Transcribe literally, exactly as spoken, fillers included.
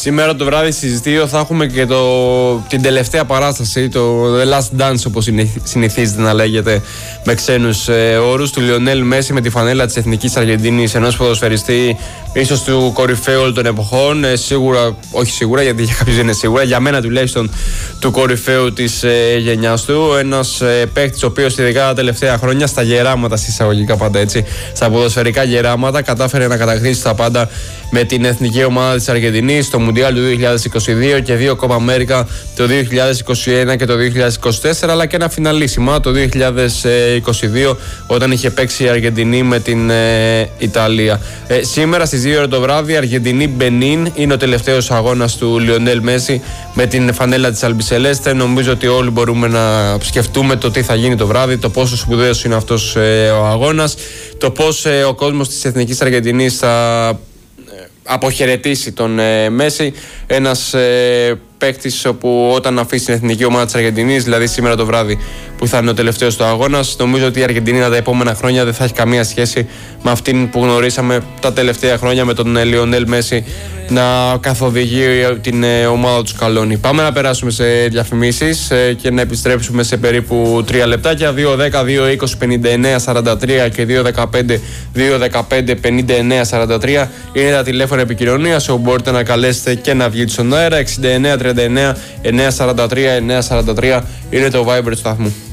Σήμερα το βράδυ στις δύο θα έχουμε και το, την τελευταία παράσταση, το The Last Dance όπως συνηθίζεται να λέγεται με ξένους ε, όρους, του Λιονέλ Μέση με τη φανέλα της Εθνικής Αργεντινής, ενός ποδοσφαιριστή ίσως του κορυφαίου όλων των εποχών, ε, σίγουρα, όχι σίγουρα γιατί για κάποιους δεν είναι σίγουρα, για μένα τουλάχιστον του κορυφαίου της ε, γενιάς του, ένας ε, παίκτης ο οποίος ειδικά τα τελευταία χρόνια στα γεράματα, στις εισαγωγικά πάντα έτσι, στα ποδοσφαιρικά γεράματα κατάφερε να κατακτήσει τα πάντα με την εθνική ομάδα της Αργεντινής στο Μουντιάλ του δύο χιλιάδες είκοσι δύο και δύο Copa America το δύο χιλιάδες είκοσι ένα και το δύο χιλιάδες είκοσι τέσσερα, αλλά και ένα φιναλίσιμα το δύο χιλιάδες είκοσι δύο όταν είχε παίξει η Αργεντινή με την ε, Ιταλία. Ε, σήμερα στις δύο το βράδυ Αργεντινή-Μπενίν είναι ο τελευταίος αγώνας του Λιονέλ Μέση με την φανέλα της Αλμπισελέστε. Νομίζω ότι όλοι μπορούμε να σκεφτούμε το τι θα γίνει το βράδυ, το πόσο σπουδαίος είναι αυτός ε, ο αγώνας, το πώς ε, ο κόσμος της Εθνικής Αργεντινής θα αποχαιρετήσει τον ε, Μέση, ένας ε, παίκτης όπου όταν αφήσει την εθνική ομάδα της Αργεντινής, δηλαδή σήμερα το βράδυ που θα είναι ο τελευταίος του αγώνας, νομίζω ότι η Αργεντινή τα επόμενα χρόνια δεν θα έχει καμία σχέση με αυτήν που γνωρίσαμε τα τελευταία χρόνια με τον Λιονέλ Μέση να καθοδηγεί την ε, ομάδα του Σκαλόνι. Πάμε να περάσουμε σε διαφημίσεις ε, και να επιστρέψουμε σε περίπου τρία λεπτάκια. Δύο δέκα, δύο είκοσι, πενήντα εννέα σαράντα τρία και δύο δεκαπέντε, δύο δεκαπέντε, πενήντα εννέα σαράντα τρία είναι τα τηλέφωνα επικοινωνίας όπου μπορείτε να καλέσετε και να βγείτε στον αέρα. Εξήντα εννέα τριάντα εννέα εννιακόσια σαράντα τρία εννιακόσια σαράντα τρία είναι το Viber του σταθμού.